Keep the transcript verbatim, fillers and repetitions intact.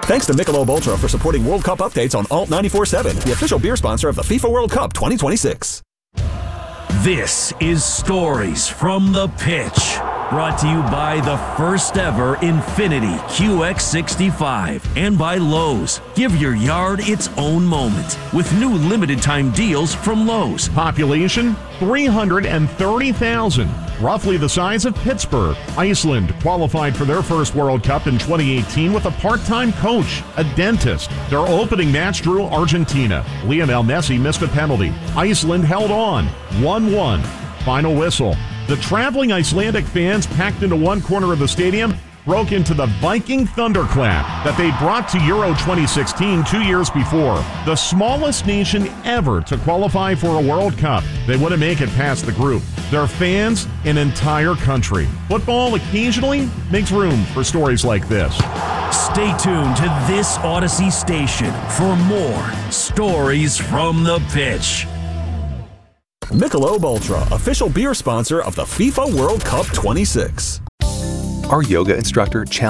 Thanks to Michelob Ultra for supporting World Cup updates on Alt ninety-four point seven, the official beer sponsor of the FIFA World Cup twenty twenty-six. This is Stories from the Pitch, brought to you by the first ever Infiniti Q X sixty-five and by Lowe's. Give your yard its own moment with new limited time deals from Lowe's. Population three hundred thirty thousand, roughly the size of Pittsburgh. Iceland qualified for their first World Cup in twenty eighteen with a part-time coach, a dentist. Their opening match drew Argentina. Lionel Messi missed a penalty. Iceland held on, one one. Final whistle. The traveling Icelandic fans packed into one corner of the stadium broke into the Viking thunderclap that they brought to Euro twenty sixteen two years before. The smallest nation ever to qualify for a World Cup. They wouldn't make it past the group. Their fans, an entire country. Football occasionally makes room for stories like this. Stay tuned to this Odyssey station for more Stories from the Pitch. Michelob Ultra, official beer sponsor of the FIFA World Cup twenty-six. Our yoga instructor challenged